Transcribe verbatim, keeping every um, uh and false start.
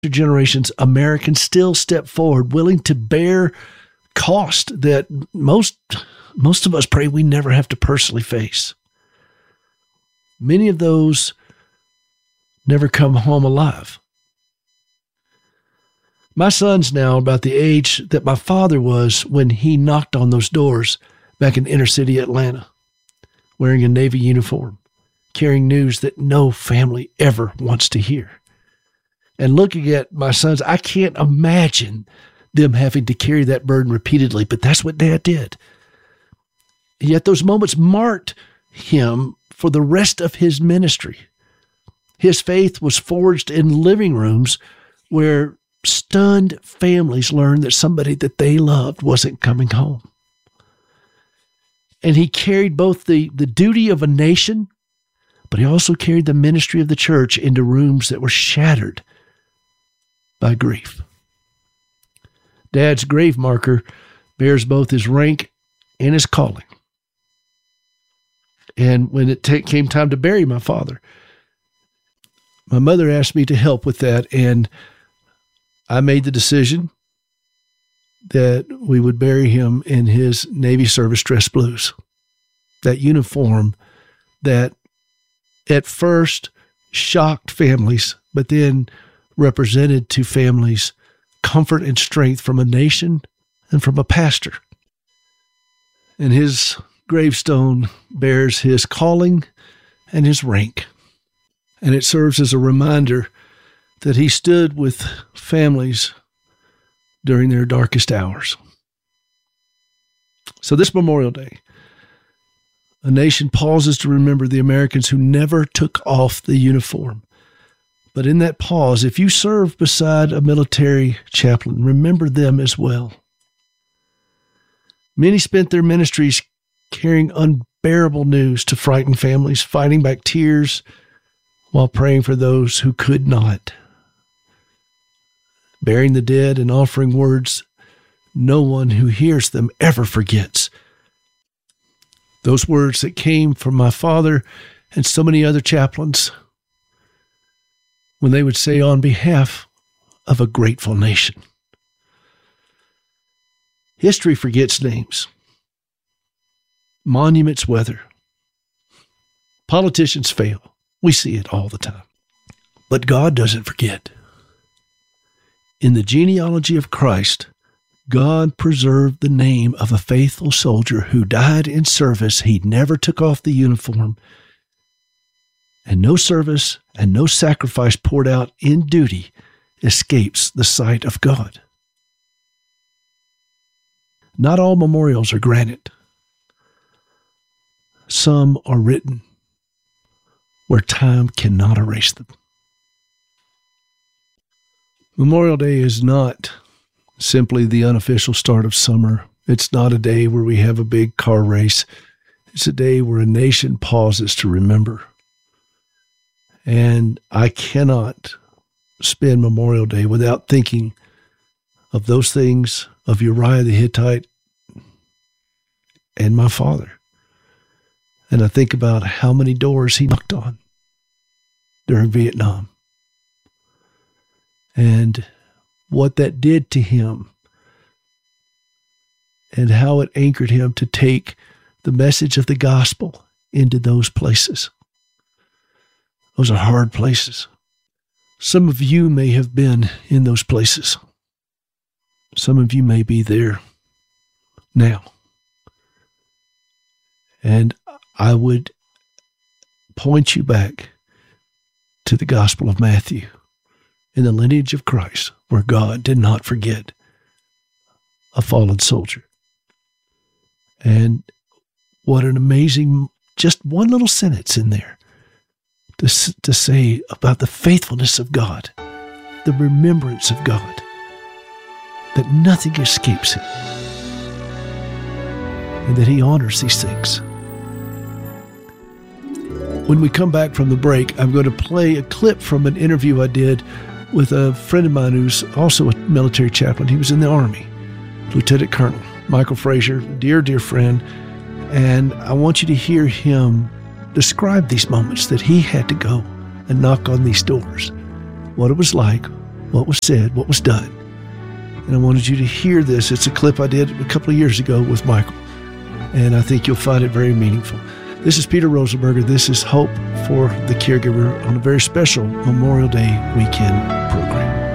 generations, Americans still step forward, willing to bear cost that most most of us pray we never have to personally face. Many of those never come home alive. My son's now about the age that my father was when he knocked on those doors back in inner city Atlanta, wearing a Navy uniform, carrying news that no family ever wants to hear. And looking at my sons, I can't imagine them having to carry that burden repeatedly, but that's what Dad did. Yet those moments marked him for the rest of his ministry. His faith was forged in living rooms where stunned families learned that somebody that they loved wasn't coming home. And he carried both the, the duty of a nation, but he also carried the ministry of the church into rooms that were shattered by grief. Dad's grave marker bears both his rank and his calling. And when it t- came time to bury my father, my mother asked me to help with that, and I made the decision that we would bury him in his Navy service dress blues, that uniform that at first shocked families, but then represented to families comfort and strength from a nation and from a pastor. And his gravestone bears his calling and his rank. And it serves as a reminder that he stood with families during their darkest hours. So this Memorial Day, a nation pauses to remember the Americans who never took off the uniform. But in that pause, if you serve beside a military chaplain, remember them as well. Many spent their ministries carrying unbearable news to frighten families, fighting back tears while praying for those who could not, burying the dead and offering words no one who hears them ever forgets. Those words that came from my father and so many other chaplains when they would say on behalf of a grateful nation. History forgets names. Monuments weather. Politicians fail. We see it all the time. But God doesn't forget. In the genealogy of Christ, God preserved the name of a faithful soldier who died in service. He never took off the uniform. And no service and no sacrifice poured out in duty escapes the sight of God. Not all memorials are granite. Some are written where time cannot erase them. Memorial Day is not simply the unofficial start of summer. It's not a day where we have a big car race. It's a day where a nation pauses to remember. And I cannot spend Memorial Day without thinking of those things, of Uriah the Hittite and my father. And I think about how many doors he knocked on during Vietnam and what that did to him and how it anchored him to take the message of the gospel into those places. Those are hard places. Some of you may have been in those places. Some of you may be there now. And I would point you back to the Gospel of Matthew in the lineage of Christ, where God did not forget a fallen soldier. And what an amazing, just one little sentence in there to, to say about the faithfulness of God, the remembrance of God, that nothing escapes him, and that he honors these things. When we come back from the break, I'm going to play a clip from an interview I did with a friend of mine who's also a military chaplain. He was in the Army, Lieutenant Colonel Michael Frazier, dear, dear friend. And I want you to hear him describe these moments that he had to go and knock on these doors, what it was like, what was said, what was done. And I wanted you to hear this. It's a clip I did a couple of years ago with Michael, and I think you'll find it very meaningful. This is Peter Rosenberger. This is Hope for the Caregiver on a very special Memorial Day weekend program.